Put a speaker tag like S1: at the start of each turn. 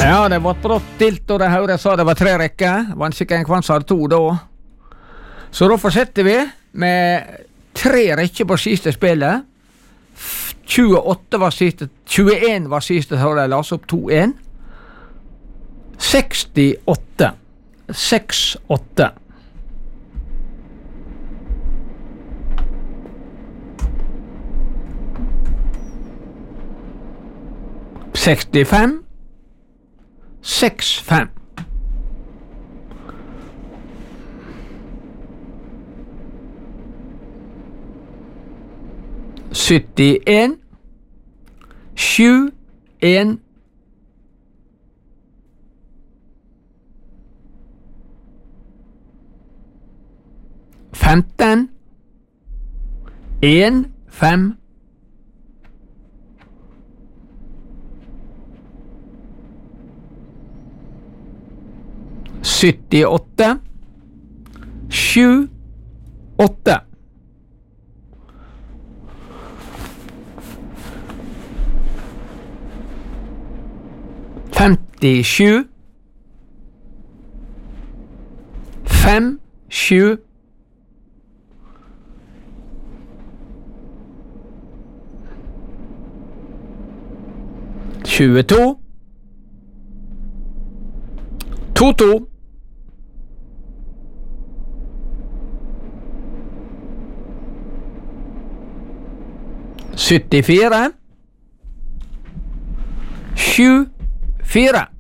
S1: Ja, det var brått stilt, og det høyre sa det var 3 rekker. Vanskelig en kvann sa det 2 da. Så da fortsetter vi med 3 rekker på siste spillet. 28 var siste, 21 var siste, så jeg las opp 2-1. 68. 6-8. Sekstifem, 6-5. 71, 7-1. 15, 1-5. 78, 7-8. 57, 5-7. 22, 2-2. 74, 7-4.